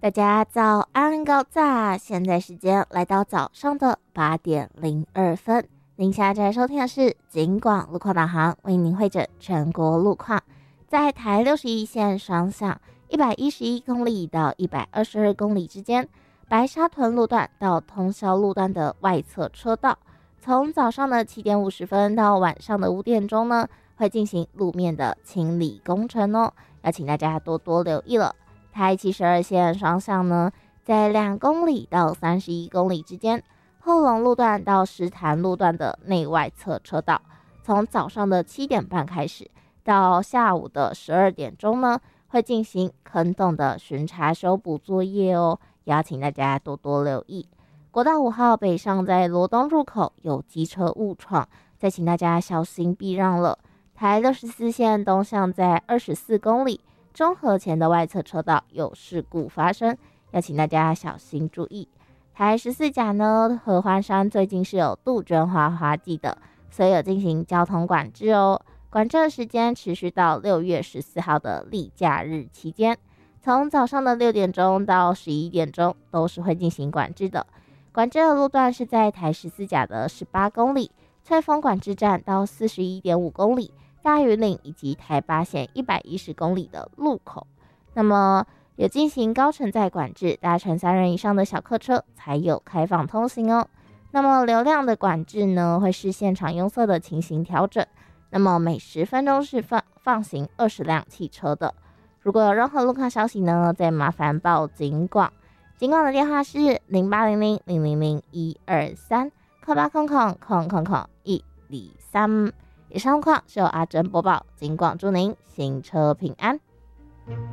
大家早安高炸，现在时间来到早上的8:02。您现在正在收听的是警广路况导航，为您会诊全国路况。在台61线双向111公里到122公里之间，白沙屯路段到通霄路段的外侧车道，从早上的7点50分到晚上的5点钟呢，会进行路面的清理工程哦，要请大家多多留意了。台72线双向呢，在2公里到31公里之间，后龙路段到石潭路段的内外侧车道，从早上的7点半开始，到下午的12点钟呢，会进行坑洞的巡查修补作业哦，也要请大家多多留意。国道5号北上在罗东入口有机车误闯，再请大家小心避让了。台64线东向在24公里。中和前的外侧车道有事故发生，要请大家小心注意。台14甲呢，合欢山最近是有杜鹃花花季的，所以有进行交通管制哦。管制的时间持续到6月14号的例假日期间，从早上的6点钟到11点钟都是会进行管制的。管制的路段是在台14甲的18公里，翠峰管制站到41.5公里。大屿岭以及台8线110公里的路口，那么有进行高承载管制，搭乘3人以上的小客车才有开放通行哦。那么流量的管制呢，会视现场拥塞的情形调整。那么每10分钟是放行20辆汽车的。如果有任何路况消息呢，再麻烦报警广。警广的电话是0800000123，扣80000000123。以上路况是由阿珍播报，警广祝您行车平安。